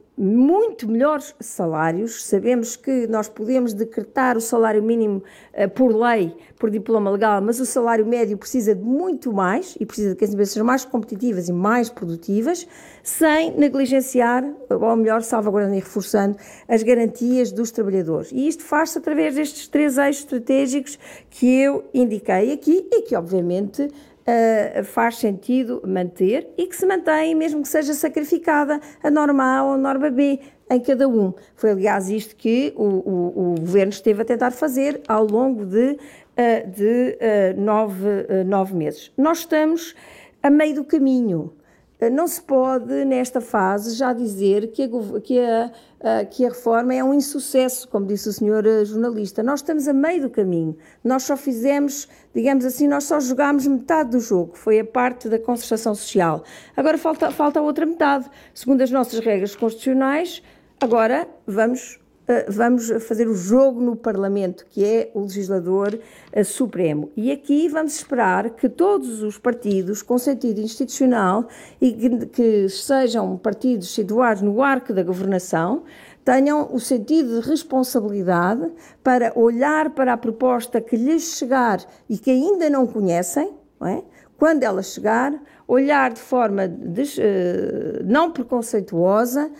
muito melhores salários. Sabemos que nós podemos decretar o salário mínimo uh, por lei, por diploma legal, mas o salário médio precisa de muito mais e precisa de que as empresas sejam mais competitivas e mais produtivas, sem negligenciar, ou melhor, salvaguardando e reforçando as garantias dos trabalhadores. E isto faz-se através destes três eixos estratégicos que eu indiquei aqui e que, obviamente, Uh, faz sentido manter e que se mantém, mesmo que seja sacrificada a norma A ou a norma B em cada um. Foi, aliás, isto que o, o, o Governo esteve a tentar fazer ao longo de, uh, de uh, nove, uh, nove meses. Nós estamos a meio do caminho. Uh, não se pode, nesta fase, já dizer que a, que, a, uh, que a reforma é um insucesso, como disse o senhor uh, jornalista. Nós estamos a meio do caminho. Nós só fizemos, digamos assim, nós só jogámos metade do jogo, foi a parte da concertação social. Agora falta, falta a outra metade. Segundo as nossas regras constitucionais, agora vamos, uh, vamos fazer o jogo no Parlamento, que é o legislador uh, supremo. E aqui vamos esperar que todos os partidos com sentido institucional e que, que sejam partidos situados no arco da governação, tenham o sentido de responsabilidade para olhar para a proposta que lhes chegar e que ainda não conhecem, não é? Quando ela chegar, olhar de forma des, uh, não preconceituosa uh,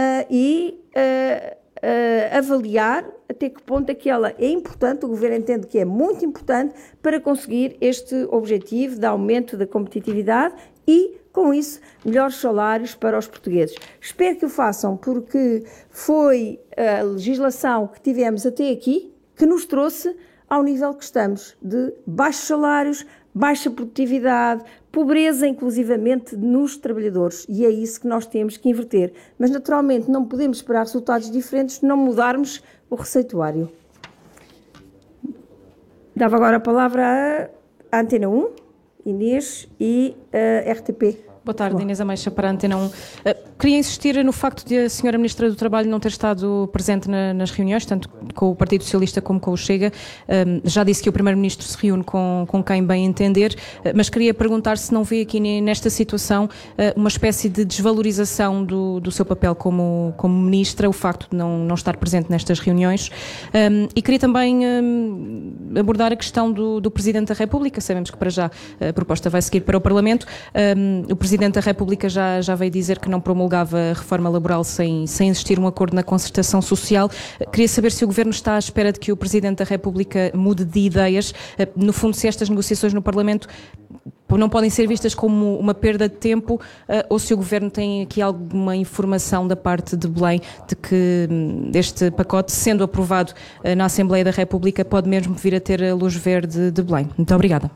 e uh, uh, avaliar até que ponto é que ela é importante, o Governo entende que é muito importante para conseguir este objetivo de aumento da competitividade e, com isso, melhores salários para os portugueses. Espero que o façam, porque foi a legislação que tivemos até aqui que nos trouxe ao nível que estamos, de baixos salários, baixa produtividade, pobreza inclusivamente nos trabalhadores, e é isso que nós temos que inverter. Mas, naturalmente, não podemos esperar resultados diferentes se não mudarmos o receituário. Dava agora a palavra à Antena um, Inês, e a R T P. Boa tarde, Inês Ameixa para a Antena um. Uh, queria insistir no facto de a senhora Ministra do Trabalho não ter estado presente na, nas reuniões, tanto com o Partido Socialista como com o Chega. Um, já disse que o Primeiro-Ministro se reúne com, com quem bem entender, uh, mas queria perguntar se não vê aqui nesta situação uh, uma espécie de desvalorização do, do seu papel como, como Ministra, o facto de não, não estar presente nestas reuniões. Um, e queria também um, abordar a questão do, do Presidente da República. Sabemos que para já a proposta vai seguir para o Parlamento. Um, o Presidente da República já, já veio dizer que não promulgava a reforma laboral sem, sem existir um acordo na concertação social. Queria saber se o Governo está à espera de que o Presidente da República mude de ideias. No fundo, se estas negociações no Parlamento não podem ser vistas como uma perda de tempo, ou se o Governo tem aqui alguma informação da parte de Belém de que este pacote, sendo aprovado na Assembleia da República, pode mesmo vir a ter a luz verde de Belém. Muito obrigada.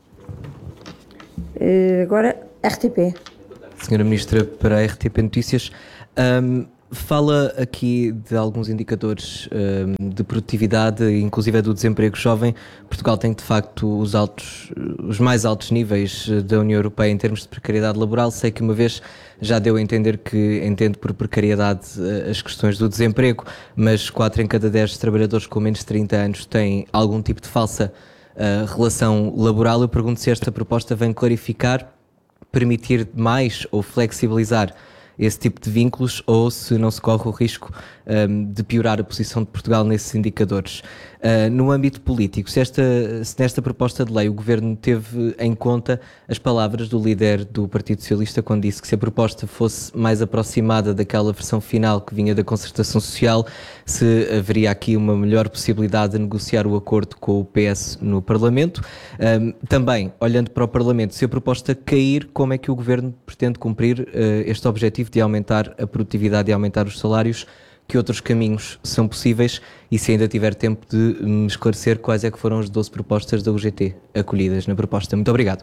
Uh, agora, R T P. Senhora Ministra, para a R T P Notícias, um, fala aqui de alguns indicadores um, de produtividade, inclusive do desemprego jovem. Portugal tem de facto os, altos, os mais altos níveis da União Europeia em termos de precariedade laboral. Sei que uma vez já deu a entender que entende por precariedade as questões do desemprego, mas quatro em cada dez trabalhadores com menos de trinta anos têm algum tipo de falsa uh, relação laboral. Eu pergunto se esta proposta vem clarificar, permitir mais ou flexibilizar esse tipo de vínculos, ou se não se corre o risco um, de piorar a posição de Portugal nesses indicadores. Uh, no âmbito político, se, esta, se nesta proposta de lei o Governo teve em conta as palavras do líder do Partido Socialista quando disse que se a proposta fosse mais aproximada daquela versão final que vinha da concertação social, se haveria aqui uma melhor possibilidade de negociar o acordo com o P S no Parlamento. Um, também, olhando para o Parlamento, se a proposta cair, como é que o Governo pretende cumprir uh, este objetivo de aumentar a produtividade e aumentar os salários? Que outros caminhos são possíveis e se ainda tiver tempo de me esclarecer quais é que foram as doze propostas da U G T acolhidas na proposta. Muito obrigado.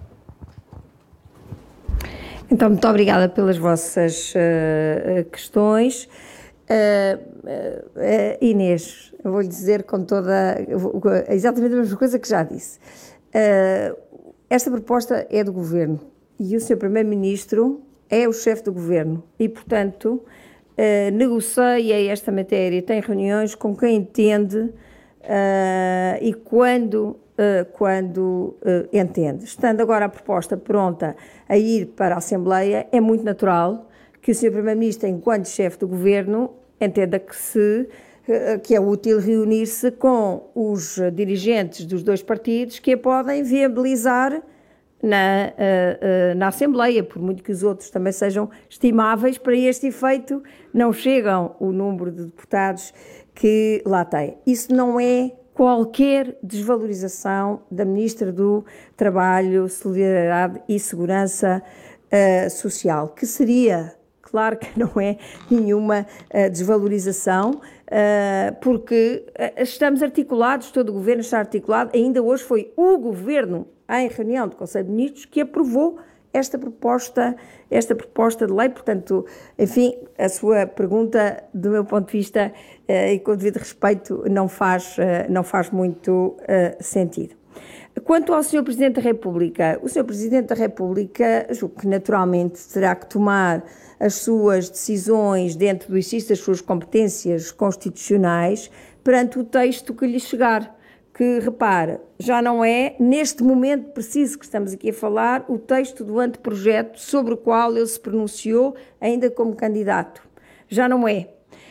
Então, muito obrigada pelas vossas uh, questões. Uh, uh, uh, Inês, eu vou-lhe dizer com toda, exatamente a mesma coisa que já disse. Uh, esta proposta é do Governo e o senhor Primeiro-Ministro é o chefe do Governo e, portanto, Uh, negocia esta matéria, tem reuniões com quem entende uh, e quando, uh, quando uh, entende. Estando agora a proposta pronta a ir para a Assembleia, é muito natural que o senhor Primeiro-Ministro, enquanto chefe do Governo, entenda que, se, uh, que é útil reunir-se com os dirigentes dos dois partidos que a podem viabilizar Na, uh, uh, na Assembleia, por muito que os outros também sejam estimáveis, para este efeito não chegam o número de deputados que lá tem. Isso não é qualquer desvalorização da Ministra do Trabalho, Solidariedade e Segurança uh, Social, que seria, claro que não é nenhuma uh, desvalorização, uh, porque uh, estamos articulados, todo o Governo está articulado, ainda hoje foi o Governo em reunião do Conselho de Ministros, que aprovou esta proposta, esta proposta de lei. Portanto, enfim, a sua pergunta, do meu ponto de vista, e com o devido respeito, não faz, não faz muito sentido. Quanto ao senhor Presidente da República, o senhor Presidente da República, julgo que naturalmente terá que tomar as suas decisões dentro do exercício das suas competências constitucionais perante o texto que lhe chegar. Que, repare, já não é, neste momento preciso que estamos aqui a falar, o texto do anteprojeto sobre o qual ele se pronunciou ainda como candidato. Já não é.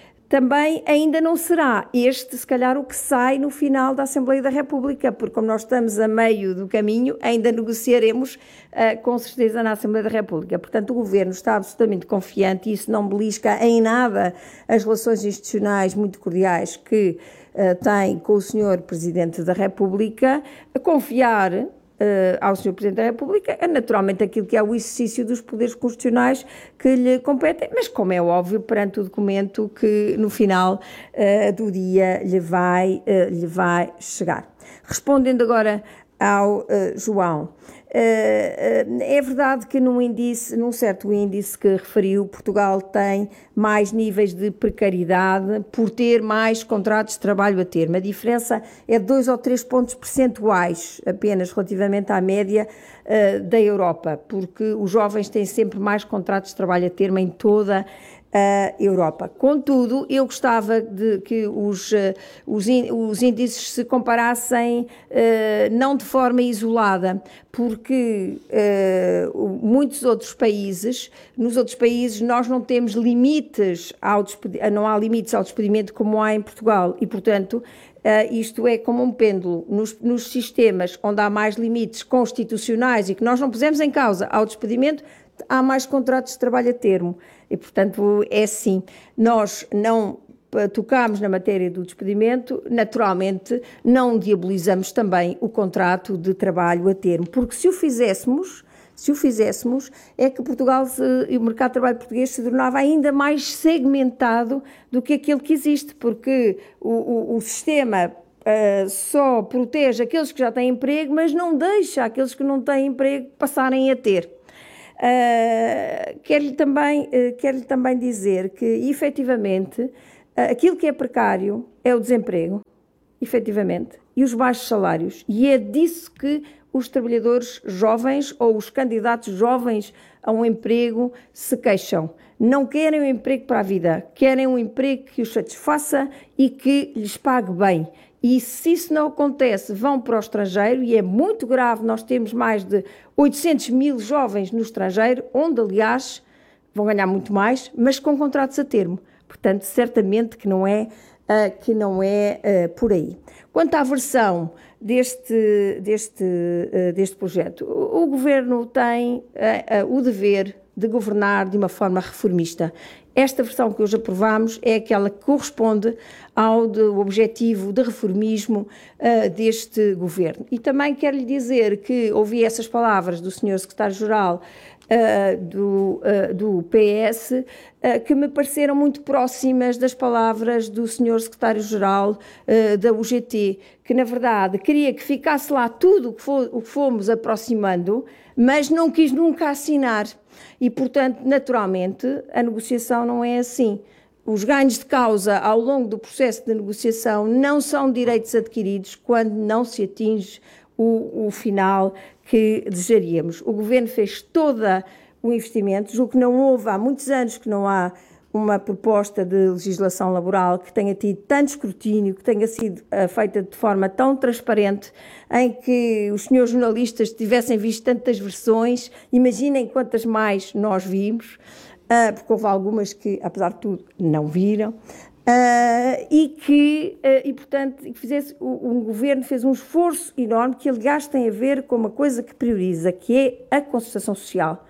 Também ainda não será este, se calhar, o que sai no final da Assembleia da República, porque como nós estamos a meio do caminho, ainda negociaremos uh, com certeza na Assembleia da República. Portanto, o Governo está absolutamente confiante e isso não belisca em nada as relações institucionais muito cordiais que Uh, tem com o senhor Presidente da República, a confiar uh, ao senhor Presidente da República é naturalmente aquilo que é o exercício dos poderes constitucionais que lhe competem, mas como é óbvio, perante o documento que no final uh, do dia lhe vai, uh, lhe vai chegar. Respondendo agora ao uh, João, é verdade que num índice, num certo índice que referiu, Portugal tem mais níveis de precariedade por ter mais contratos de trabalho a termo. A diferença é de dois ou três pontos percentuais apenas relativamente à média uh, da Europa, porque os jovens têm sempre mais contratos de trabalho a termo em toda a Europa. Contudo, eu gostava de que os, os, os índices se comparassem uh, não de forma isolada, porque uh, muitos outros países, nos outros países nós não temos limites ao despedimento, não há limites ao despedimento como há em Portugal e, portanto, Uh, isto é como um pêndulo. Nos, nos sistemas onde há mais limites constitucionais e que nós não pusemos em causa ao despedimento, há mais contratos de trabalho a termo. E, portanto, é assim. Nós não tocamos na matéria do despedimento, naturalmente não diabolizamos também o contrato de trabalho a termo, porque se o fizéssemos... Se o fizéssemos, é que Portugal e o mercado de trabalho português se tornava ainda mais segmentado do que aquele que existe, porque o, o, o sistema uh, só protege aqueles que já têm emprego, mas não deixa aqueles que não têm emprego passarem a ter. Uh, quero-lhe também, uh, quero-lhe também dizer que, efetivamente, uh, aquilo que é precário é o desemprego, efetivamente, e os baixos salários, e é disso que os trabalhadores jovens ou os candidatos jovens a um emprego se queixam. Não querem um emprego para a vida, querem um emprego que os satisfaça e que lhes pague bem. E se isso não acontece, vão para o estrangeiro, e é muito grave, nós temos mais de oitocentos mil jovens no estrangeiro, onde, aliás, vão ganhar muito mais, mas com contratos a termo. Portanto, certamente que não é, uh, que não é uh, por aí. Quanto à versão deste, deste, uh, deste projeto, o, o Governo tem uh, uh, o dever de governar de uma forma reformista. Esta versão que hoje aprovamos é aquela que corresponde ao de, objetivo de reformismo uh, deste Governo. E também quero lhe dizer que ouvi essas palavras do senhor Secretário-Geral uh, do, uh, do P S, uh, que me pareceram muito próximas das palavras do senhor Secretário-Geral uh, da U G T, que na verdade queria que ficasse lá tudo o que, for, o que fomos aproximando, mas não quis nunca assinar. E, portanto, naturalmente, a negociação não é assim. Os ganhos de causa ao longo do processo de negociação não são direitos adquiridos quando não se atinge o, o final que desejaríamos. O Governo fez todo o investimento, julgo que não houve, há muitos anos que não há uma proposta de legislação laboral que tenha tido tanto escrutínio, que tenha sido uh, feita de forma tão transparente, em que os senhores jornalistas tivessem visto tantas versões. Imaginem quantas mais nós vimos, uh, porque houve algumas que, apesar de tudo, não viram, uh, e que, uh, e portanto, fizesse, o, o Governo fez um esforço enorme, que aliás tem a ver com uma coisa que prioriza, que é a concertação social.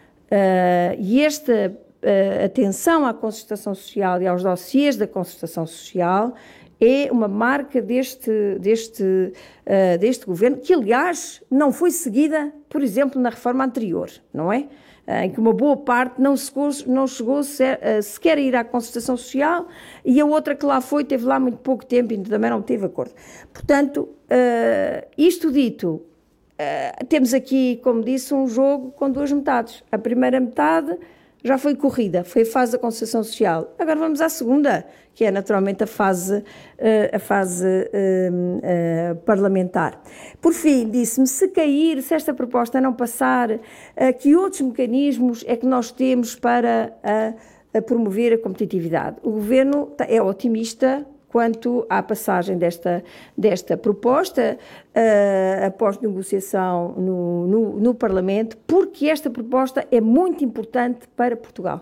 Uh, e esta Uh, atenção à concertação social e aos dossiês da concertação social é uma marca deste, deste, uh, deste Governo, que aliás não foi seguida, por exemplo, na reforma anterior, não é? Uh, em que uma boa parte não chegou, não chegou ser, uh, sequer a ir à concertação social, e a outra que lá foi teve lá muito pouco tempo e também não teve acordo. Portanto, uh, isto dito, uh, temos aqui, como disse, um jogo com duas metades. A primeira metade já foi corrida, foi a fase da concertação social. Agora vamos à segunda, que é naturalmente a fase, a fase uh, uh, parlamentar. Por fim, disse-me, se cair, se esta proposta não passar, uh, que outros mecanismos é que nós temos para uh, a promover a competitividade? O Governo é otimista quanto à passagem desta, desta proposta, uh, após negociação no, no, no Parlamento, porque esta proposta é muito importante para Portugal.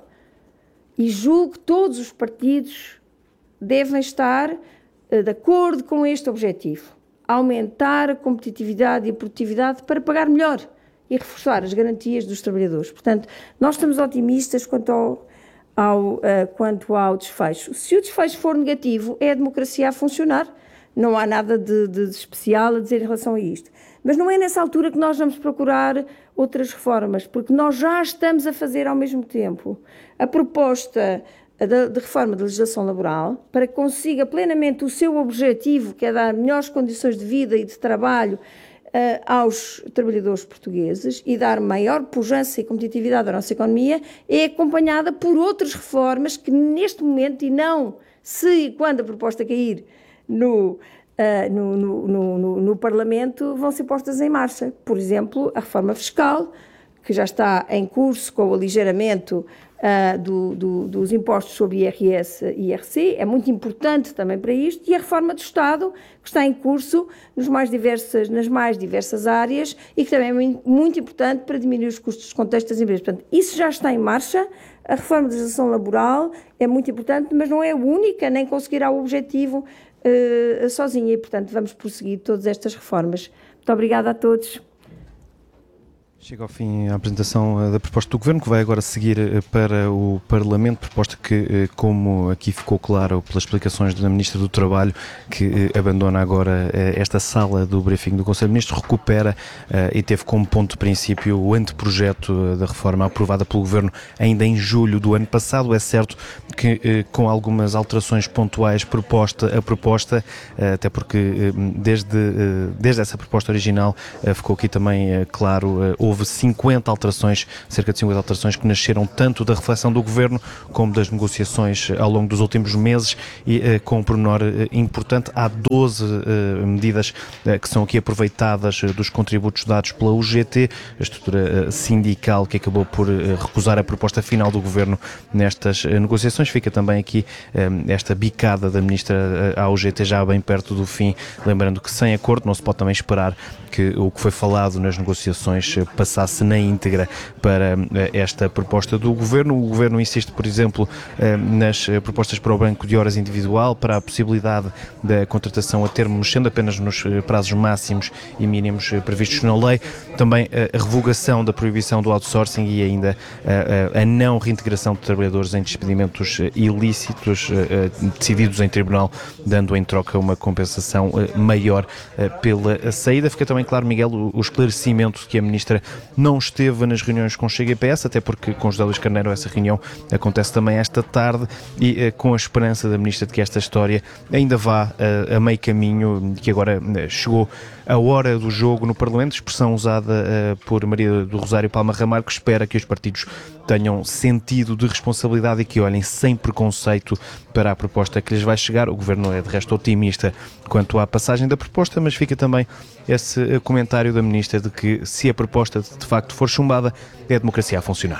E julgo que todos os partidos devem estar uh, de acordo com este objetivo: aumentar a competitividade e a produtividade para pagar melhor e reforçar as garantias dos trabalhadores. Portanto, nós estamos otimistas quanto ao Ao, uh, quanto ao desfecho. Se o desfecho for negativo, é a democracia a funcionar. Não há nada de, de, de especial a dizer em relação a isto. Mas não é nessa altura que nós vamos procurar outras reformas, porque nós já estamos a fazer ao mesmo tempo a proposta de, de reforma da legislação laboral para que consiga plenamente o seu objetivo, que é dar melhores condições de vida e de trabalho aos trabalhadores portugueses e dar maior pujança e competitividade à nossa economia é acompanhada por outras reformas que neste momento, e não se e quando a proposta cair no, uh, no, no, no, no, no Parlamento, vão ser postas em marcha. Por exemplo, a reforma fiscal, que já está em curso com o aligeiramento Uh, do, do, dos impostos sobre I R S e I R C, é muito importante também para isto, e a reforma do Estado, que está em curso nos mais diversas, nas mais diversas áreas e que também é muito, muito importante para diminuir os custos de contexto das empresas. Portanto, isso já está em marcha. A reforma da legislação laboral é muito importante, mas não é a única, nem conseguirá o objetivo uh, sozinha, e, portanto, vamos prosseguir todas estas reformas. Muito obrigada a todos. Chega ao fim a apresentação da proposta do Governo, que vai agora seguir para o Parlamento, proposta que, como aqui ficou claro pelas explicações da Ministra do Trabalho, que abandona agora esta sala do briefing do Conselho de Ministros, recupera e teve como ponto de princípio o anteprojeto da reforma aprovada pelo Governo ainda em julho do ano passado. É certo que com algumas alterações pontuais proposta a proposta, até porque desde, desde essa proposta original ficou aqui também claro, houve cinquenta alterações, cerca de cinquenta alterações que nasceram tanto da reflexão do Governo como das negociações ao longo dos últimos meses e uh, com um pormenor uh, importante, há doze uh, medidas uh, que são aqui aproveitadas uh, dos contributos dados pela U G T, a estrutura uh, sindical que acabou por uh, recusar a proposta final do Governo nestas uh, negociações. Fica também aqui um, esta bicada da Ministra uh, à U G T já bem perto do fim, lembrando que sem acordo não se pode também esperar que o que foi falado nas negociações uh, passasse na íntegra para esta proposta do Governo. O Governo insiste, por exemplo, nas propostas para o banco de horas individual, para a possibilidade da contratação a termo, mexendo apenas nos prazos máximos e mínimos previstos na lei, também a revogação da proibição do outsourcing e ainda a, a, a não reintegração de trabalhadores em despedimentos ilícitos decididos em tribunal, dando em troca uma compensação maior pela saída. Fica também claro, Miguel, o esclarecimento que a Ministra não esteve nas reuniões com Chega e P S, até porque com José Luís Carneiro essa reunião acontece também esta tarde e eh, com a esperança da Ministra de que esta história ainda vá eh, a meio caminho, que agora eh, chegou a hora do jogo no Parlamento, expressão usada eh, por Maria do Rosário Palma Ramalho, que espera que os partidos tenham sentido de responsabilidade e que olhem sem preconceito para a proposta que lhes vai chegar. O Governo é de resto otimista quanto à passagem da proposta, mas fica também esse comentário da Ministra de que se a proposta de facto for chumbada, é a democracia a funcionar.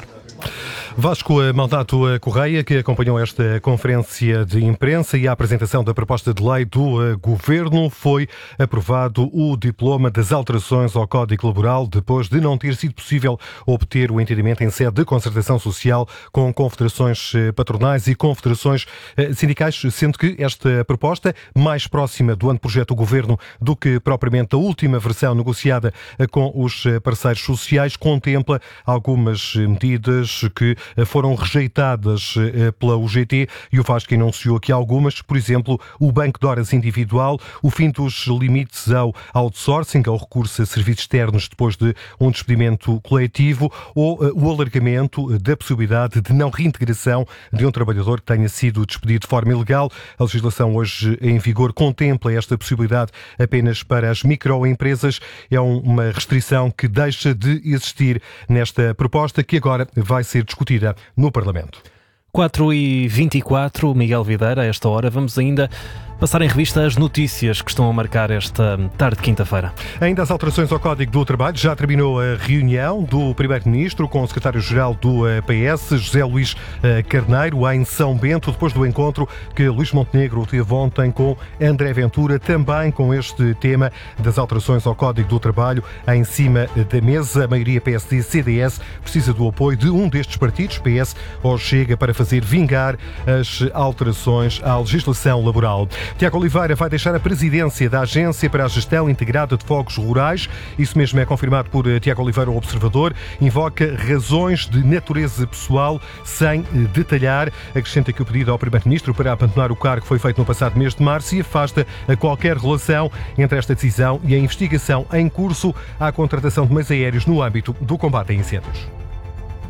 Vasco Maldato Correia, que acompanhou esta conferência de imprensa e a apresentação da proposta de lei do Governo, foi aprovado o diploma das alterações ao Código Laboral depois de não ter sido possível obter o entendimento em sede de concertação social com confederações patronais e confederações sindicais, sendo que esta proposta, mais próxima do anteprojeto do Governo do que propriamente a última versão negociada com os parceiros sociais, contempla algumas medidas que foram rejeitadas pela U G T e o Vasco anunciou aqui algumas, por exemplo, o banco de horas individual, o fim dos limites ao outsourcing, ao recurso a serviços externos depois de um despedimento coletivo ou o alargamento da possibilidade de não reintegração de um trabalhador que tenha sido despedido de forma ilegal. A legislação hoje em vigor contempla esta possibilidade apenas para as microempresas. É uma restrição que deixa de existir nesta proposta que agora vai ser discutida no Parlamento. quatro e vinte e quatro, Miguel Videira, a esta hora vamos ainda passar em revista as notícias que estão a marcar esta tarde de quinta-feira. Ainda as alterações ao Código do Trabalho. Já terminou a reunião do Primeiro-Ministro com o Secretário-Geral do P S, José Luís Carneiro, em São Bento, depois do encontro que Luís Montenegro teve ontem com André Ventura, também com este tema das alterações ao Código do Trabalho em cima da mesa. A maioria P S D C D S precisa do apoio de um destes partidos, P S ou Chega, para fazer vingar as alterações à legislação laboral. Tiago Oliveira vai deixar a presidência da Agência para a Gestão Integrada de Fogos Rurais. Isso mesmo é confirmado por Tiago Oliveira, o Observador. Invoca razões de natureza pessoal sem detalhar. Acrescenta que o pedido ao Primeiro-Ministro para abandonar o cargo foi feito no passado mês de março e afasta a qualquer relação entre esta decisão e a investigação em curso à contratação de meios aéreos no âmbito do combate a incêndios.